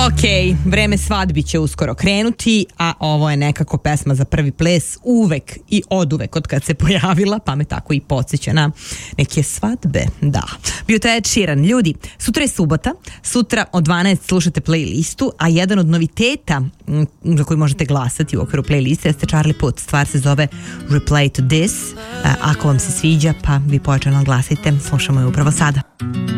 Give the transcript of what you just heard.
Ok, vreme svadbi će uskoro krenuti, a ovo je nekako pesma za prvi ples uvek i oduvek od kad se pojavila, pa me tako i podsjeća na neke svadbe. Da, bio to Ed Sheeran. Ljudi, sutra je subota, sutra od 12 slušate playlistu, a jedan od noviteta za koji možete glasati u okviru playliste jeste Charlie Puth. Stvar se zove Replay to This. Ako vam se sviđa, pa vi pojačano glasajte. Slušamo je upravo sada.